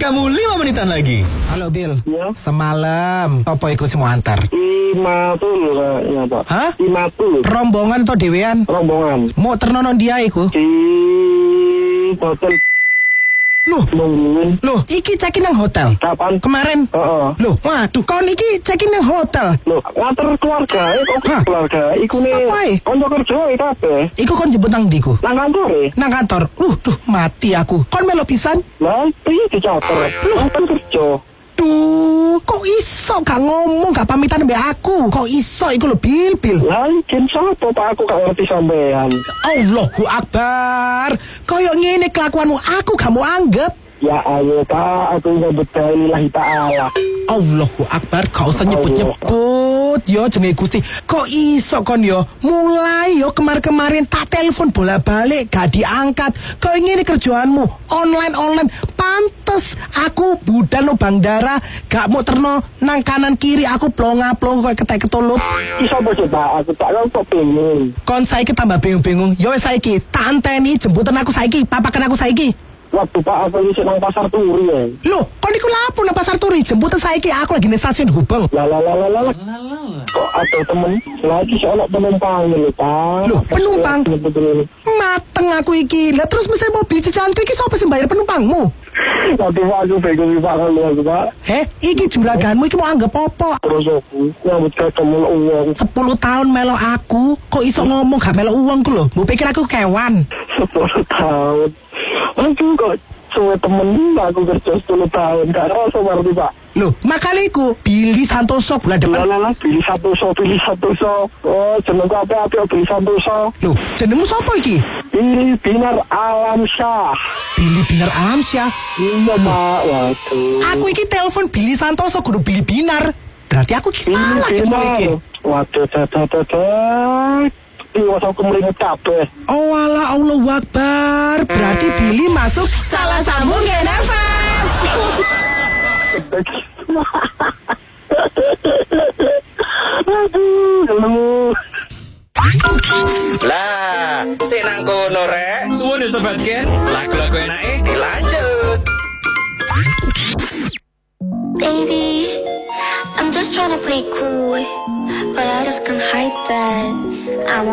kamu 5 menitan lagi. Halo Bil. Ya. Semalam apa iku sing mau antar? Imatul kayaknya Pak. Hah? Imatul. Rombongan atau dewean? Rombongan. Mau ternono dia iku? Di hotel nungguin. Loh, iki check-in nang hotel. Kapan? Kemarin. Heeh. Loh, waduh, kon iki check-in nang hotel. Loh, nganter keluarga, Hah? keluarga. Iku nih. Sapa, Konco kerja kabeh. Iku kon jemput nang ndiku? Nang kantor Nang kantor. Duh, mati aku. Kon melo pisan? Lah, piye dicater? Loh, kan kerja. Duh, kok iso gak ngomong, gak pamitan mbak aku? Kok iso iku lho Bil? Lah, jen sapa Pak, aku gak ngerti sampean. Allahu Akbar. Koyok ngene kelakuanmu aku gak mau anggap. Ya ayo Pak, aku nyebut lillahi ta'ala. Allahu Akbar, gak usah nyebut-nyebut yo jenenge Gusti. Kok iso kon yo? Mulai yo kemarin-kemarin tak telepon bola-balik gak diangkat. Kok ngene kerjaanmu online. Pantes aku budal no bandara gak mau terno nang kanan kiri aku plonga-plong koyo ketek ketulup. Iki sapa sih Pak? Aku tak kok bingung. Kon saiki tambah bingung-bingung. Yo wis saiki tak anteni jemputan aku saiki, papakan aku saiki. Waktu Pak, aku isi nang pasar turi ya. Loh, kok niku lapo nang pasar turi? Jemputan saiki aku lagi di stasiun Gubeng. Lah. Kok ada temen lagi soalnya penumpang lho Pak. Loh, penumpang? Betul. Mateng aku iki. Lah terus misalnya mobil cicilanku iki sapa sing bayar penumpangmu? Nanti Pak, aku bingung Pak kalau aku Pak. Iki juraganmu iki mau anggap apa? Terus aku nyambut ketemu uang 10 tahun melo aku, kok iso ngomong gak melo uangku lho. Mbok pikir aku kewan. 10 tahun. Aduh kok semua temen aku kerja 10 tahun. Gak rasa berarti Pak. Loh, makanya iku Billy Santoso bulan depan. Lah, Billy Santoso. Oh, jenengku apa Billy Santoso. Loh, jenengmu sapa iki? Billy Binar Alamsyah. Billy Binar Alamsyah. Iya Pak, waduh. Aku iki telepon Billy Santoso kudu Billy Binar. Berarti aku iki salah iki mau iki. Waduh, Iya, aku melihat kabeh. Oh alah, Allahu Akbar. Berarti Billy masuk salah sambung Gen FM. Aduh. Lah, senang kono rek. Suwun ya sobat Gen. Lagu-lagu enake dilanjut. Baby, I'm just trying to play cool, but I just can't hide that I'm